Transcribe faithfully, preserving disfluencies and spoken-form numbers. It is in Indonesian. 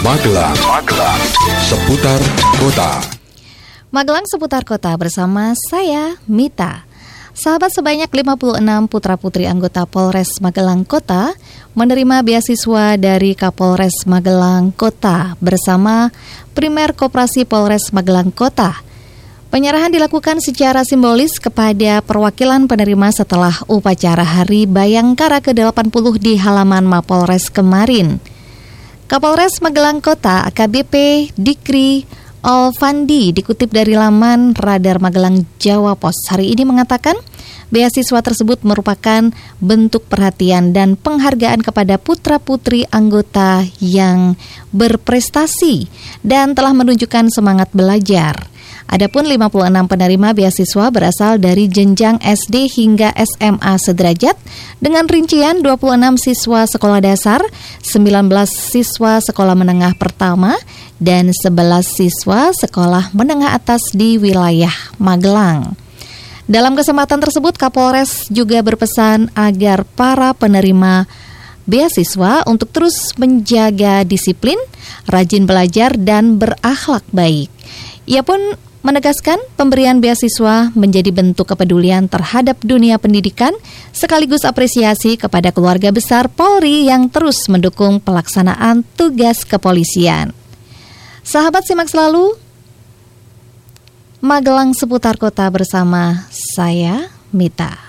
Magelang, Magelang, seputar kota. Magelang seputar kota bersama saya, Mita. Sahabat, sebanyak lima puluh enam putra-putri anggota Polres Magelang Kota menerima beasiswa dari Kapolres Magelang Kota bersama Primer Koperasi Polres Magelang Kota. Penyerahan dilakukan secara simbolis kepada perwakilan penerima setelah upacara Hari Bayangkara ke delapan puluh di halaman Mapolres kemarin. Kapolres Magelang Kota A K B P Dikri Olfandi dikutip dari laman Radar Magelang Jawa Pos hari ini mengatakan beasiswa tersebut merupakan bentuk perhatian dan penghargaan kepada putra-putri anggota yang berprestasi dan telah menunjukkan semangat belajar. Adapun lima puluh enam penerima beasiswa berasal dari jenjang S D hingga S M A sederajat dengan rincian dua puluh enam siswa sekolah dasar, sembilan belas siswa sekolah menengah pertama, dan sebelas siswa sekolah menengah atas di wilayah Magelang. Dalam kesempatan tersebut, Kapolres juga berpesan agar para penerima beasiswa untuk terus menjaga disiplin, rajin belajar, dan berakhlak baik. Ia pun menegaskan pemberian beasiswa menjadi bentuk kepedulian terhadap dunia pendidikan sekaligus apresiasi kepada keluarga besar Polri yang terus mendukung pelaksanaan tugas kepolisian. Sahabat, simak selalu Magelang seputar kota bersama saya, Mita.